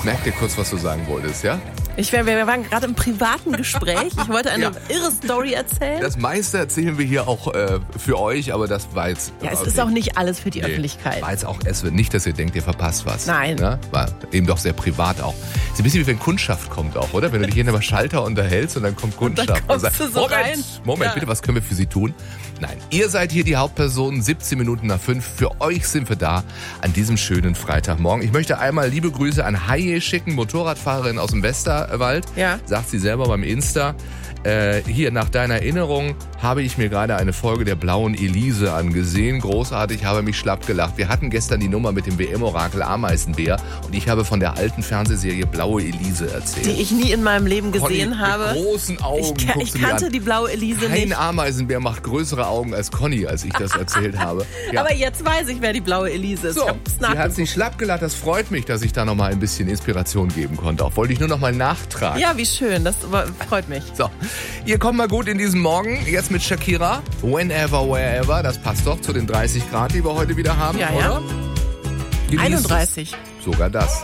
Merk dir kurz, was du sagen wolltest, ja? Wir waren gerade im privaten Gespräch. Ich wollte eine irre Story erzählen. Das meiste erzählen wir hier auch für euch, aber das war jetzt... Ja, es ist auch nicht alles für die Öffentlichkeit. War jetzt auch, es wird nicht, dass ihr denkt, ihr verpasst was. Nein. Ne? War eben doch sehr privat auch. Ist ein bisschen wie wenn Kundschaft kommt auch, oder? Wenn du dich hier über Schalter unterhältst und dann kommt Kundschaft. Und dann kommst du so rein. Moment, bitte, was können wir für Sie tun? Nein, ihr seid hier die Hauptpersonen, 17 Minuten nach 5. Für euch sind wir da an diesem schönen Freitagmorgen. Ich möchte einmal liebe Grüße an Haie schicken, Motorradfahrerin aus dem Westerwald. Ja. Sagt sie selber beim Insta. Hier, nach deiner Erinnerung habe ich mir gerade eine Folge der Blauen Elise angesehen. Großartig, habe mich schlapp gelacht. Wir hatten gestern die Nummer mit dem WM-Orakel Ameisenbär und ich habe von der alten Fernsehserie Blaue Elise erzählt. Die ich nie in meinem Leben gesehen habe. Mit großen Augen. Ich kannte die Blaue Elise nicht. Kein Ameisenbär macht größere Augen als Conny, als ich das erzählt habe. Ja. Aber jetzt weiß ich, wer die Blaue Elise ist. So, sie hat sich schlapp gelacht. Das freut mich, dass ich da nochmal ein bisschen Inspiration geben konnte. Auch wollte ich nur nochmal nachtragen. Ja, wie schön. Das freut mich. So, ihr kommt mal gut in diesen Morgen. Jetzt mit Shakira. Whenever, wherever. Das passt doch zu den 30 Grad, die wir heute wieder haben, Ja, oder? ja. 31. Sogar das.